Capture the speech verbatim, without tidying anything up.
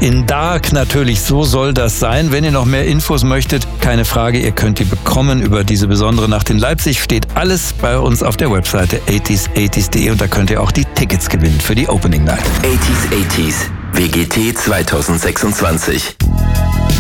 in Dark natürlich, so soll das sein. Wenn ihr noch mehr Infos möchtet, keine Frage, ihr könnt die bekommen über diese besondere Nacht in Leipzig. Steht alles bei uns auf der Webseite achtziger achtziger punkt de und da könnt ihr auch die Tickets gewinnen für die Opening Night. achtziger achtziger W G T zweitausendsechsundzwanzig.